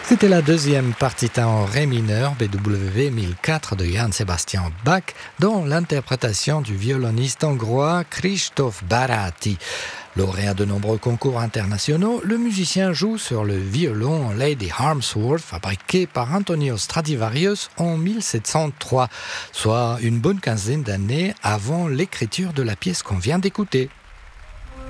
C'était la deuxième partita en ré mineur BWV 1004 de Johann Sebastian Bach dans l'interprétation du violoniste hongrois Krzysztof Baráti. Lauréat de nombreux concours internationaux, le musicien joue sur le violon Lady Harmsworth fabriqué par Antonio Stradivarius en 1703, soit une bonne quinzaine d'années avant l'écriture de la pièce qu'on vient d'écouter.